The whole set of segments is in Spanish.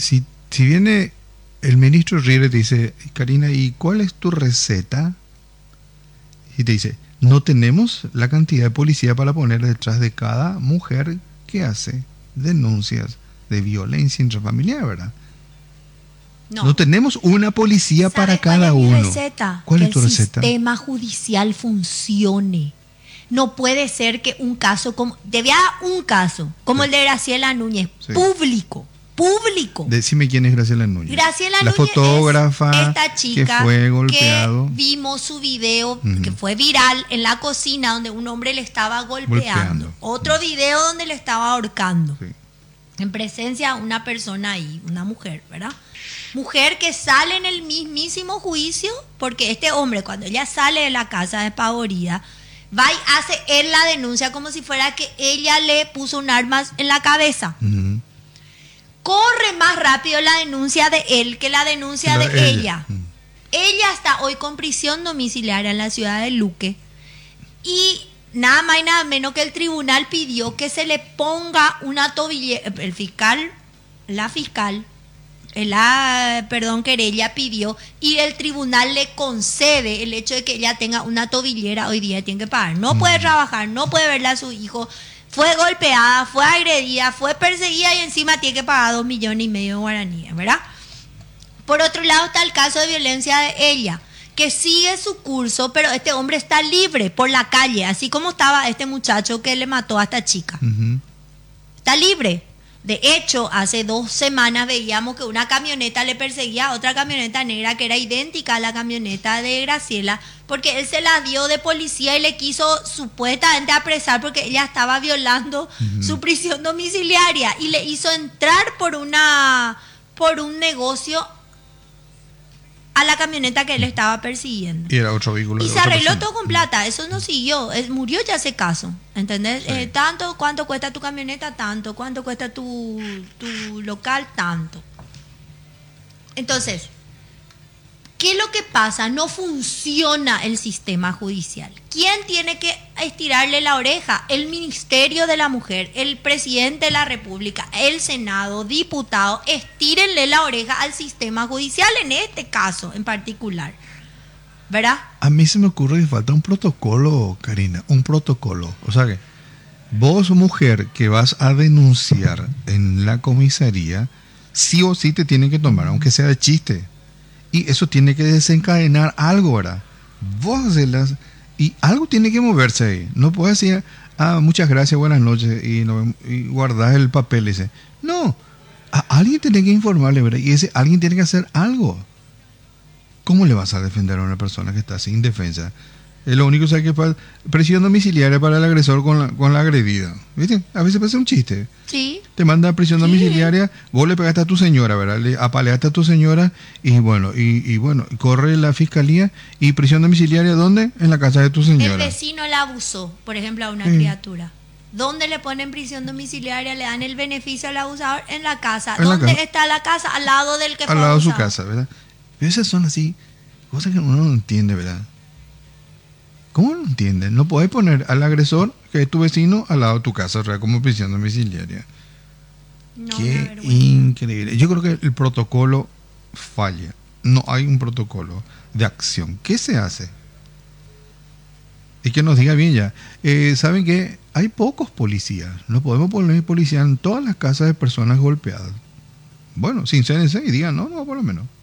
si viene el ministro Riera y te dice, Karina, ¿y cuál es tu receta? Y te dice, no tenemos la cantidad de policía para poner detrás de cada mujer que hace denuncias de violencia intrafamiliar, ¿verdad? No tenemos una policía para cada uno. ¿Cuál es mi receta? ¿Cuál que es tu receta? El sistema judicial funcione. No puede ser que un caso como... Debía un caso, como el de Graciela Núñez, público. Decime quién es Graciela Núñez. Graciela la Núñez fotógrafa es esta chica que fue golpeado. Que vimos su video que fue viral en la cocina donde un hombre le estaba golpeando. Otro video donde le estaba ahorcando. Sí. En presencia de una persona ahí, una mujer, ¿verdad? Mujer que sale en el mismísimo juicio porque este hombre, cuando ella sale de la casa despavorida, va y hace él la denuncia como si fuera que ella le puso un arma en la cabeza. Corre más rápido la denuncia de él que la denuncia de ella. Ella está hoy con prisión domiciliaria en la ciudad de Luque. Y nada más y nada menos que el tribunal pidió que se le ponga una tobillera. Querella pidió y el tribunal le concede el hecho de que ella tenga una tobillera. Hoy día tiene que pagar. No puede trabajar, no puede verle a su hijo. Fue golpeada, fue agredida, fue perseguida y encima tiene que pagar 2,5 millones de guaraníes, ¿verdad? Por otro lado está el caso de violencia de ella, que sigue su curso, pero este hombre está libre por la calle, así como estaba este muchacho que le mató a esta chica. Está libre. De hecho, hace 2 semanas veíamos que una camioneta le perseguía a otra camioneta negra que era idéntica a la camioneta de Graciela, porque él se la dio de policía y le quiso supuestamente apresar porque ella estaba violando su prisión domiciliaria y le hizo entrar por un negocio a la camioneta que él estaba persiguiendo. Y era otro vehículo. Y se arregló todo con plata, eso no siguió, murió ya ese caso, ¿entendés? Sí. Tanto, ¿cuánto cuesta tu camioneta? Tanto, ¿cuánto cuesta tu local? Tanto. Entonces, ¿qué es lo que pasa? No funciona el sistema judicial. ¿Quién tiene que estirarle la oreja? El Ministerio de la Mujer, el Presidente de la República, el Senado, diputados, estírenle la oreja al sistema judicial en este caso en particular. ¿Verdad? A mí se me ocurre que falta un protocolo, Karina, un protocolo. O sea que vos, mujer, que vas a denunciar en la comisaría, sí o sí te tienen que tomar, aunque sea de chiste. Y eso tiene que desencadenar algo, ¿verdad? Vos hacerlas y algo tiene que moverse ahí. No puedes decir, muchas gracias, buenas noches, y guardar el papel ese. No, a alguien tiene que informarle, ¿verdad? Y ese alguien tiene que hacer algo. ¿Cómo le vas a defender a una persona que está sin defensa? Es lo único que sabe que es prisión domiciliaria para el agresor con la agredida. ¿Viste? A veces pasa un chiste. Sí. Te manda a prisión domiciliaria, vos le pegaste a tu señora, ¿verdad? Le apaleaste a tu señora y bueno, corre la fiscalía y prisión domiciliaria, ¿dónde? En la casa de tu señora. El vecino la abusó, por ejemplo, a una criatura. ¿Dónde le ponen prisión domiciliaria? Le dan el beneficio al abusador en la casa. ¿Dónde está la casa? Al lado del que fue abusado. Al lado de su casa, ¿verdad? Pero esas son así, cosas que uno no entiende, ¿verdad? ¿Cómo no entienden? No podés poner al agresor, que es tu vecino, al lado de tu casa, ¿verdad? Como prisión domiciliaria. No, qué increíble. Yo creo que el protocolo falla. No hay un protocolo de acción. ¿Qué se hace? Y que nos diga bien ya. ¿Saben qué? Hay pocos policías. No podemos poner policías en todas las casas de personas golpeadas. Bueno, sincérense y digan, no, por lo menos.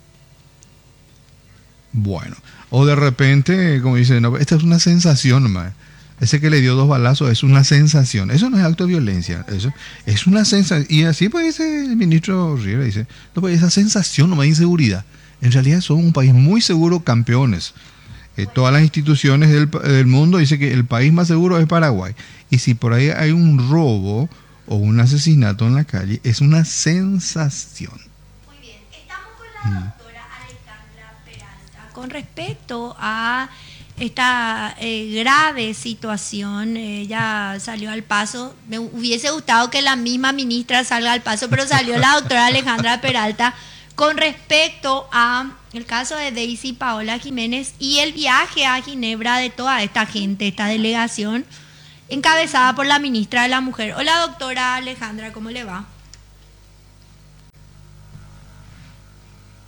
Bueno, o de repente, como dicen, no, esta es una sensación nomás. Ese que le dio 2 balazos es una sensación. Eso no es acto de violencia. Eso es una sensación. Y así pues dice el ministro Riera, dice, no, pues esa sensación nomás de inseguridad. En realidad somos un país muy seguro, campeones. Todas las instituciones del mundo dicen que el país más seguro es Paraguay. Y si por ahí hay un robo o un asesinato en la calle, es una sensación. Muy bien, estamos con la doctora Alejandra Peralta con respecto a esta grave situación. Ella salió al paso. Me hubiese gustado que la misma ministra salga al paso, pero salió la doctora Alejandra Peralta con respecto a el caso de Daisy Paola Jiménez y el viaje a Ginebra de toda esta gente, esta delegación encabezada por la ministra de la Mujer. Hola doctora Alejandra, ¿cómo le va?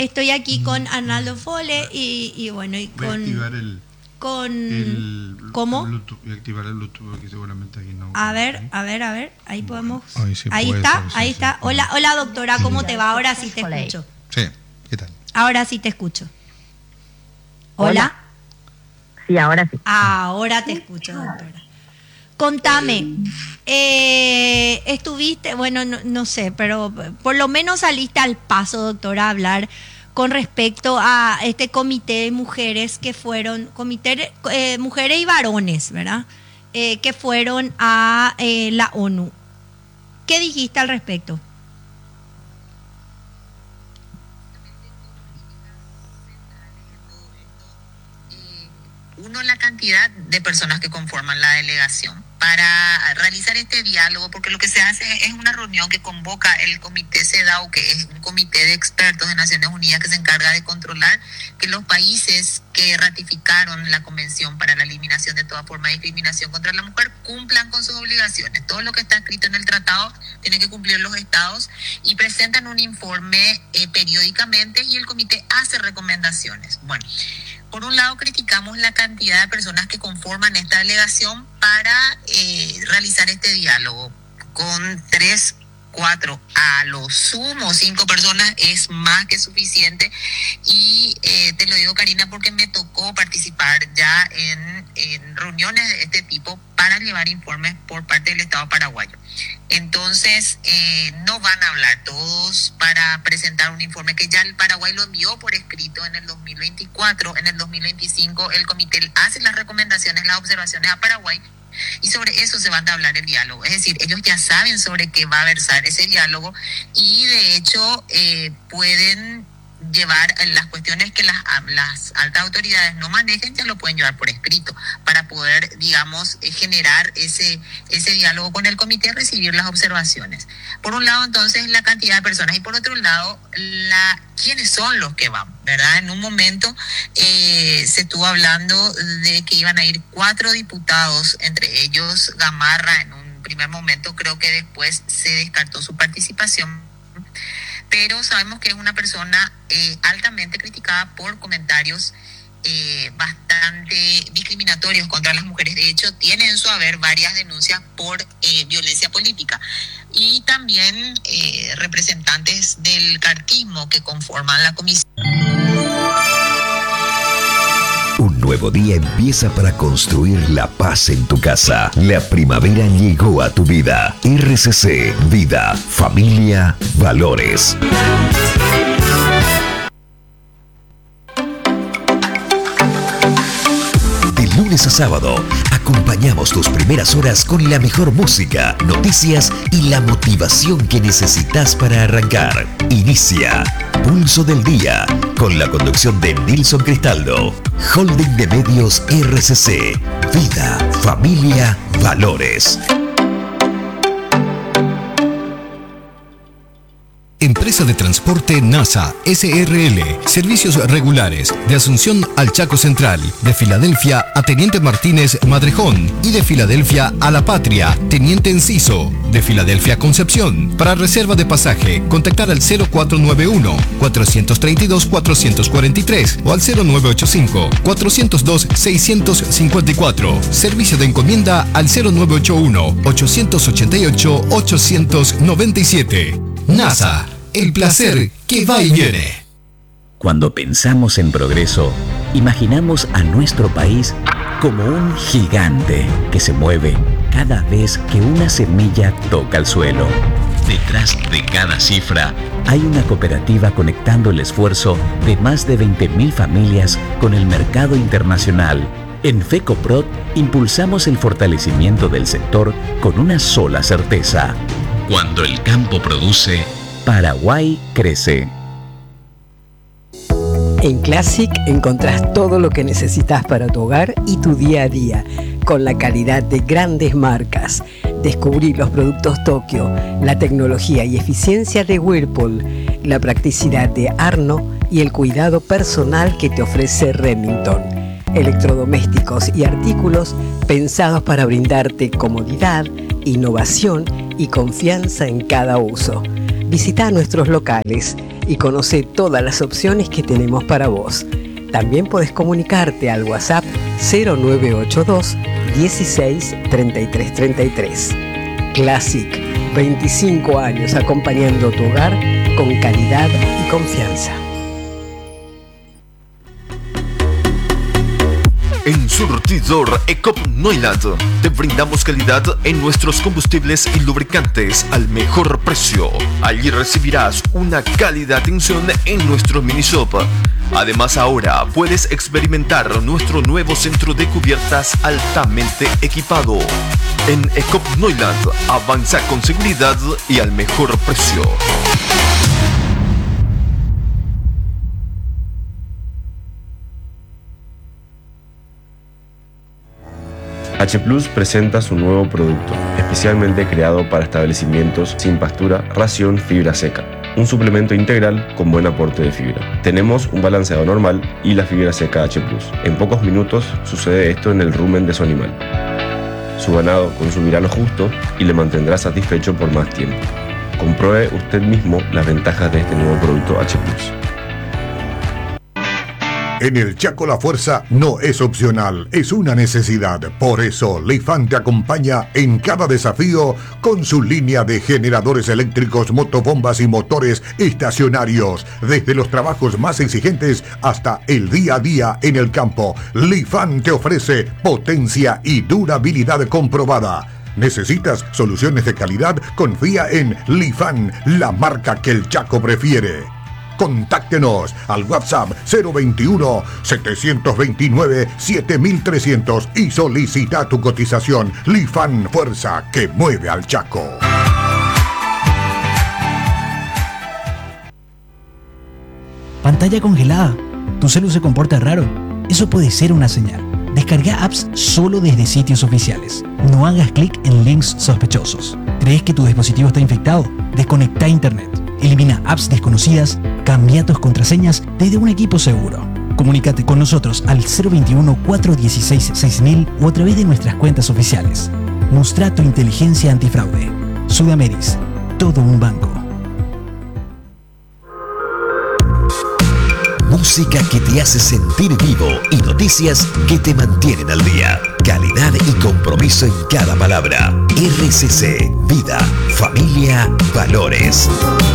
Estoy aquí con Arnaldo Fole y bueno, y Voy a activar ¿cómo? Bluetooth, voy a activar el Bluetooth porque seguramente aquí no. A ver, ahí podemos. Sí ahí puede está, ser, sí, ahí sí. está. Hola doctora, ¿cómo te va? Ahora sí te escucho. Sí, ¿qué tal? Ahora sí te escucho. Hola. Sí, ahora sí. Ahora te escucho, doctora. Contame, estuviste, bueno, no sé, pero por lo menos saliste al paso, doctora, a hablar con respecto a este comité de mujeres que fueron, mujeres y varones, ¿verdad? Que fueron a la ONU. ¿Qué dijiste al respecto? Uno, la cantidad de personas que conforman la delegación para realizar este diálogo, porque lo que se hace es una reunión que convoca el comité CEDAW, que es un comité de expertos de Naciones Unidas que se encarga de controlar que los países que ratificaron la Convención para la Eliminación de toda forma de discriminación contra la mujer cumplan con sus obligaciones. Todo lo que está escrito en el tratado tiene que cumplir los estados y presentan un informe periódicamente y el comité hace recomendaciones. Bueno, por un lado criticamos la cantidad de personas que conforman esta delegación para realizar este diálogo. Con 3, 4, a lo sumo 5 personas es más que suficiente. Y te lo digo, Karina, porque me tocó participar ya en reuniones de este tipo para llevar informes por parte del Estado paraguayo. Entonces, no van a hablar todos para presentar un informe que ya el Paraguay lo envió por escrito en el 2024. En el 2025 el comité hace las recomendaciones, las observaciones a Paraguay y sobre eso se va a entablar el diálogo. Es decir, ellos ya saben sobre qué va a versar ese diálogo y de hecho pueden llevar las cuestiones que las altas autoridades no manejen, ya lo pueden llevar por escrito para poder, digamos, generar ese diálogo con el comité y recibir las observaciones. Por un lado, entonces, la cantidad de personas y por otro lado, quiénes son los que van, ¿verdad? En un momento se estuvo hablando de que iban a ir 4 diputados, entre ellos Gamarra. En un primer momento creo que después se descartó su participación, pero sabemos que es una persona altamente criticada por comentarios bastante discriminatorios contra las mujeres. De hecho, tiene en su haber varias denuncias por violencia política. Y también representantes del cartismo que conforman la comisión. Un nuevo día empieza para construir la paz en tu casa. La primavera llegó a tu vida. RCC, Vida, Familia, Valores. De lunes a sábado, acompañamos tus primeras horas con la mejor música, noticias y la motivación que necesitas para arrancar. Inicia Pulso del Día, con la conducción de Nilson Cristaldo. Holding de Medios RCC. Vida, Familia, Valores. Empresa de Transporte NASA SRL. Servicios regulares de Asunción al Chaco Central, de Filadelfia a Teniente Martínez Madrejón y de Filadelfia a La Patria, Teniente Enciso, de Filadelfia a Concepción. Para reserva de pasaje, contactar al 0491-432-443 o al 0985-402-654. Servicio de encomienda al 0981-888-897. NASA, el placer que va y viene. Cuando pensamos en progreso, imaginamos a nuestro país como un gigante que se mueve cada vez que una semilla toca el suelo. Detrás de cada cifra hay una cooperativa conectando el esfuerzo de más de 20.000 familias con el mercado internacional. En FECOPROD impulsamos el fortalecimiento del sector con una sola certeza. Cuando el campo produce, Paraguay crece. En Classic encontrás todo lo que necesitas para tu hogar y tu día a día, con la calidad de grandes marcas. Descubrí los productos Tokio, la tecnología y eficiencia de Whirlpool, la practicidad de Arno y el cuidado personal que te ofrece Remington. Electrodomésticos y artículos pensados para brindarte comodidad, innovación y confianza en cada uso. Visita nuestros locales y conoce todas las opciones que tenemos para vos. También podés comunicarte al WhatsApp 0982 16 33 33. Classic, 25 años acompañando tu hogar con calidad y confianza. En Surtidor Ecop Neuland te brindamos calidad en nuestros combustibles y lubricantes al mejor precio. Allí recibirás una cálida atención en nuestro mini shop. Además, ahora puedes experimentar nuestro nuevo centro de cubiertas altamente equipado. En Ecop Neuland avanza con seguridad y al mejor precio. H Plus presenta su nuevo producto, especialmente creado para establecimientos sin pastura, ración fibra seca. Un suplemento integral con buen aporte de fibra. Tenemos un balanceado normal y la fibra seca H Plus. En pocos minutos sucede esto en el rumen de su animal. Su ganado consumirá lo justo y le mantendrá satisfecho por más tiempo. Compruebe usted mismo las ventajas de este nuevo producto H Plus. En el Chaco la fuerza no es opcional, es una necesidad. Por eso, Lifan te acompaña en cada desafío con su línea de generadores eléctricos, motobombas y motores estacionarios. Desde los trabajos más exigentes hasta el día a día en el campo, Lifan te ofrece potencia y durabilidad comprobada. ¿Necesitas soluciones de calidad? Confía en Lifan, la marca que el Chaco prefiere. Contáctenos al WhatsApp 021-729-7300 y solicita tu cotización. Lifan, fuerza que mueve al Chaco. Pantalla congelada. Tu celu se comporta raro. Eso puede ser una señal. Descarga apps solo desde sitios oficiales. No hagas clic en links sospechosos. ¿Crees que tu dispositivo está infectado? Desconecta Internet. Elimina apps desconocidas. Cambia tus contraseñas desde un equipo seguro. Comunícate con nosotros al 021-416-6000 o a través de nuestras cuentas oficiales. Mostra tu inteligencia antifraude. Sudameris. Todo un banco. Música que te hace sentir vivo y noticias que te mantienen al día. Calidad y compromiso en cada palabra. RCC, vida, familia, valores.